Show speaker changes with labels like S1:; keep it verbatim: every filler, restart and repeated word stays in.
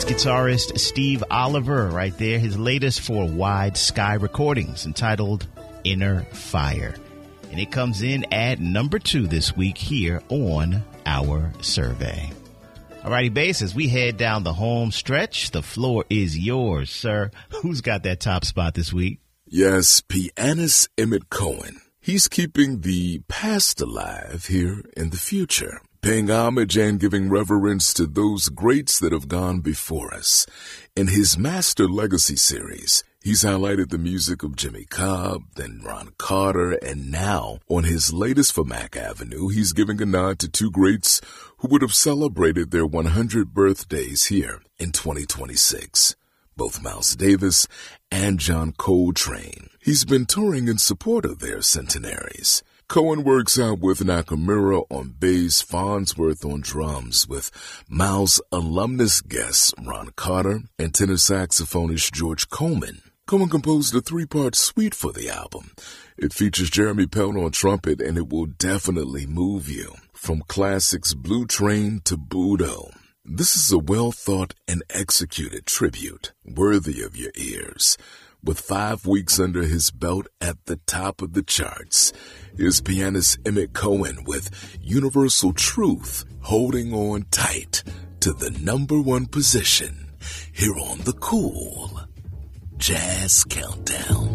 S1: guitarist Steve Oliver right there. His latest for Wide Sky Recordings entitled Inner Fire. And it comes in at number two this week here on our survey. Alrighty, Bass, as we head down the home stretch, the floor is yours, sir. Who's got that top spot this week?
S2: Yes, pianist Emmett Cohen. He's keeping the past alive here in the future, paying homage and giving reverence to those greats that have gone before us. In his Master Legacy series, he's highlighted the music of Jimmy Cobb, then Ron Carter, and now, on his latest for Mack Avenue, he's giving a nod to two greats who would have celebrated their one hundredth birthdays here in twenty twenty-six. Both Miles Davis and John Coltrane. He's been touring in support of their centenaries. Cohen works out with Nakamura on bass, Farnsworth on drums, with Miles' alumnus guests Ron Carter and tenor saxophonist George Coleman. Cohen composed a three-part suite for the album. It features Jeremy Pelt on trumpet, and it will definitely move you. From classics Blue Train to Budo. This is a well-thought and executed tribute, worthy of your ears. With five weeks under his belt at the top of the charts, here's pianist Emmett Cohen with Universal Truth holding on tight to the number one position here on the Cool Jazz Countdown.